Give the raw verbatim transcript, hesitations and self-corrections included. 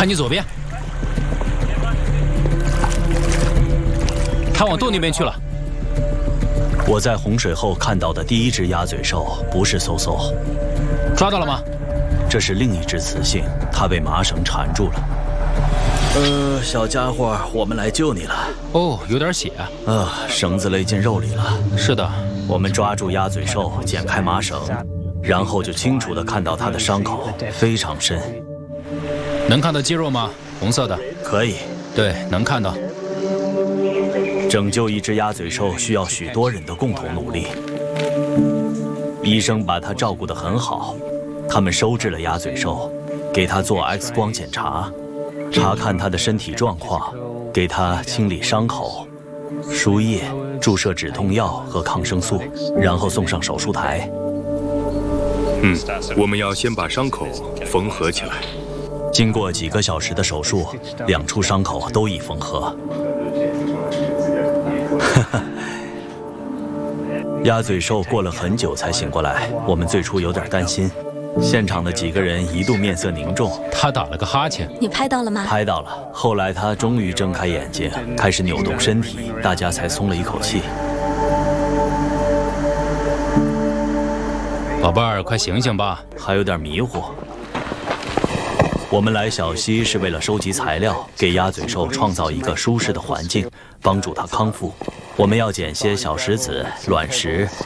看你左边，他往洞那边去了。 我在洪水后看到的第一只鸭嘴兽不是嗖嗖， 抓到了吗？ 这是另一只雌性，它被麻绳缠住了。呃，小家伙，我们来救你了。 哦，有点血啊。 呃，绳子勒进肉里了。 是的， 我们抓住鸭嘴兽，剪开麻绳，然后就清楚地看到它的伤口非常深。 能看到肌肉吗？红色的。 可以。 对，能看到。 拯救一只鸭嘴兽需要许多人的共同努力。医生把它照顾得很好，他们收治了鸭嘴兽，给它做 X 光检查，查看它的身体状况，给它清理伤口、输液、注射止痛药和抗生素，然后送上手术台。 嗯，我们要先把伤口缝合起来。 经过几个小时的手术，两处伤口都已缝合。鸭嘴兽过了很久才醒过来，我们最初有点担心。现场的几个人一度面色凝重。 他打了个哈欠。 你拍到了吗？ 拍到了。后来他终于睁开眼睛，开始扭动身体，大家才松了一口气。 宝贝儿，快醒醒吧， 还有点迷糊。我们来小溪是为了收集材料，给鸭嘴兽创造一个舒适的环境，帮助它康复。我们要捡些小石子、卵石。